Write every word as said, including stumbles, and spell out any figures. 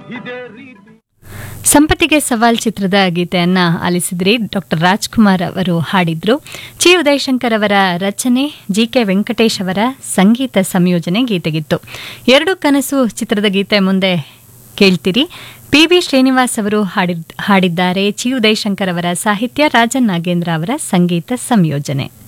ಸಂಪತ್ತಿಗೆ ಸವಾಲ್ ಚಿತ್ರದ ಗೀತೆಯನ್ನ ಆಲಿಸಿದ್ರಿ. ಡಾಕ್ಟರ್ ರಾಜ್ಕುಮಾರ್ ಅವರು ಹಾಡಿದ್ರು. ಚಿ ಉದಯಶಂಕರ್ ಅವರ ರಚನೆ, ಜಿ ಕೆ ವೆಂಕಟೇಶ್ ಅವರ ಸಂಗೀತ ಸಂಯೋಜನೆ ಗೀತೆಗಿತ್ತು. ಎರಡು ಕನಸು ಚಿತ್ರದ ಗೀತೆ ಮುಂದೆ ಕೇಳ್ತೀರಿ. ಪಿ ಬಿ ಶ್ರೀನಿವಾಸ್ ಅವರು ಹಾಡಿದ್ದಾರೆ. ಚಿ ಉದಯಶಂಕರ್ ಅವರ ಸಾಹಿತ್ಯ, ರಾಜನ್ ನಾಗೇಂದ್ರ ಅವರ ಸಂಗೀತ ಸಂಯೋಜನೆ.